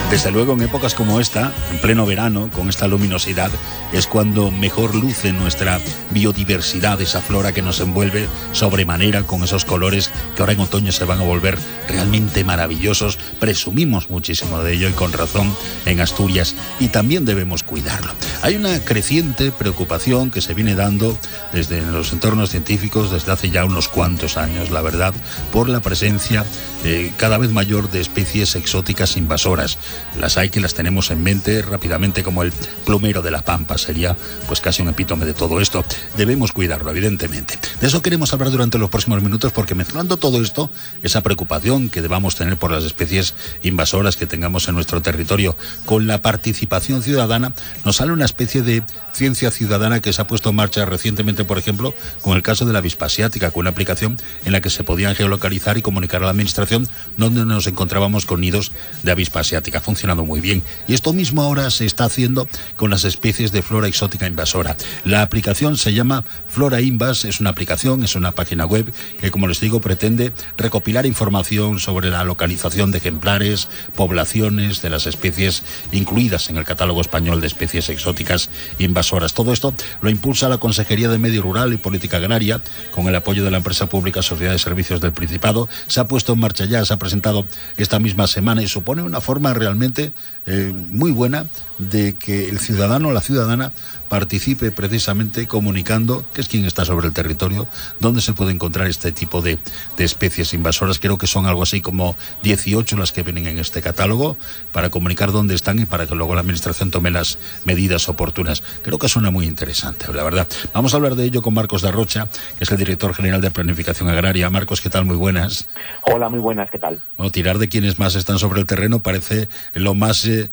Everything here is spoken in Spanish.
Desde luego, en épocas como esta, en pleno verano, con esta luminosidad, es cuando mejor luce nuestra biodiversidad, esa flora que nos envuelve sobremanera con esos colores que ahora en otoño se van a volver realmente maravillosos. Presumimos muchísimo de ello y con razón en Asturias, y también debemos cuidarlo. Hay una creciente preocupación que se viene dando desde los entornos científicos desde hace ya unos cuantos años, la verdad, por la presencia cada vez mayor de especies exóticas invasoras. Las hay que las tenemos en mente rápidamente, como el plumero de la pampa, sería pues casi un epítome de todo esto. Debemos cuidarlo, evidentemente. De eso queremos hablar durante los próximos minutos, porque mezclando todo esto, esa preocupación que debamos tener por las especies invasoras que tengamos en nuestro territorio, con la participación ciudadana, nos sale una especie de ciencia ciudadana que se ha puesto en marcha recientemente, por ejemplo, con el caso de la avispa asiática, con una aplicación en la que se podían geolocalizar y comunicar a la administración donde nos encontrábamos con nidos de avispa asiática. Ha funcionado muy bien. Y esto mismo ahora se está haciendo con las especies de flora exótica invasora. La aplicación se llama Flora Invas, es una aplicación, es una página web que, como les digo, pretende recopilar información sobre la localización de ejemplares, poblaciones de las especies incluidas en el catálogo español de especies exóticas invasoras. Todo esto lo impulsa la Consejería de Medio Rural y Política Agraria, con el apoyo de la empresa pública Sociedad de Servicios del Principado. Se ha puesto en marcha ya, se ha presentado esta misma semana y supone una forma realmente muy buena de que el ciudadano o la ciudadana participe precisamente comunicando qué es quien está sobre el territorio, dónde se puede encontrar este tipo de especies invasoras. Creo que son algo así como 18 las que vienen en este catálogo, para comunicar dónde están y para que luego la administración tome las medidas oportunas. Creo que suena muy interesante, la verdad. Vamos a hablar de ello con Marcos da Rocha, que es el director general de Planificación Agraria. Marcos, ¿qué tal? Muy buenas. Hola, muy buenas, ¿qué tal? Bueno, tirar de quienes más están sobre el terreno parece lo más